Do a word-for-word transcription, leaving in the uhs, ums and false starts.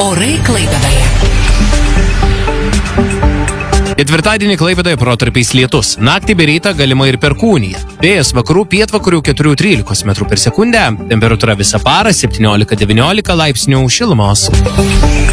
Orai Klaipėdoje. Ketvirtadienį Klaipėdoje protarpiais lietus. Naktį bei rytą galima ir perkūnija. Vėjas vakarų pietvakarių keturių trylikos metrų per sekundę. Temperatūra visą parą septyniolika devyniolika laipsnių šilumos.